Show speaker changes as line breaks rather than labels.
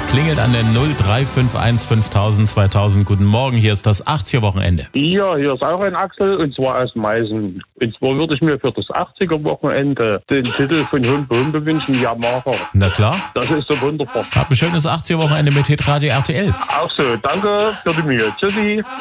Es klingelt an der 0351 5000 2000. Guten Morgen, hier ist das 80er-Wochenende.
Ja, hier ist auch ein Axel, und zwar aus Meißen. Und zwar würde ich mir für das 80er-Wochenende den Titel von Humpe Humpe wünschen, Yamaha.
Na klar.
Das ist so wunderbar.
Habt ein schönes 80er-Wochenende mit Hitradio RTL.
Auch so, danke für die Mühe. Tschüssi.